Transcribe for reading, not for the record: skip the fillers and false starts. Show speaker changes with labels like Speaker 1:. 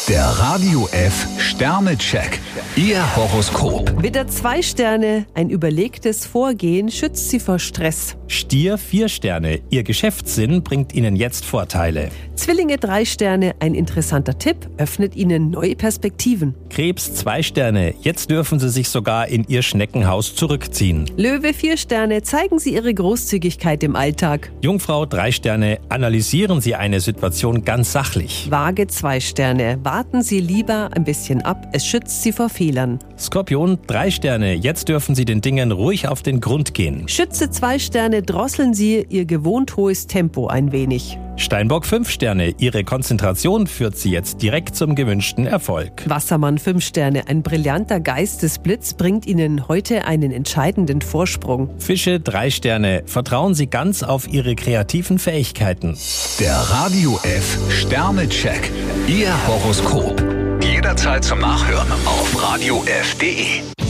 Speaker 1: Der Radio F Sternecheck. Ihr Horoskop.
Speaker 2: Widder 2 Sterne, ein überlegtes Vorgehen schützt Sie vor Stress.
Speaker 3: Stier 4 Sterne, Ihr Geschäftssinn bringt Ihnen jetzt Vorteile.
Speaker 2: Zwillinge 3 Sterne, ein interessanter Tipp öffnet Ihnen neue Perspektiven.
Speaker 3: Krebs 2 Sterne, jetzt dürfen Sie sich sogar in Ihr Schneckenhaus zurückziehen.
Speaker 2: Löwe 4 Sterne, zeigen Sie Ihre Großzügigkeit im Alltag.
Speaker 3: Jungfrau 3 Sterne, analysieren Sie eine Situation ganz sachlich.
Speaker 2: Waage 2 Sterne, warten Sie lieber ein bisschen ab, es schützt Sie vor Fehlern.
Speaker 3: Skorpion 3 Sterne, jetzt dürfen Sie den Dingen ruhig auf den Grund gehen.
Speaker 2: Schütze 2 Sterne, drosseln Sie Ihr gewohnt hohes Tempo ein wenig.
Speaker 3: Steinbock 5 Sterne, Ihre Konzentration führt Sie jetzt direkt zum gewünschten Erfolg.
Speaker 2: Wassermann 5 Sterne, ein brillanter Geistesblitz bringt Ihnen heute einen entscheidenden Vorsprung.
Speaker 3: Fische 3 Sterne, vertrauen Sie ganz auf Ihre kreativen Fähigkeiten.
Speaker 1: Der Radio F Sternecheck. Ihr Horoskop. Jederzeit zum Nachhören auf radiof.de.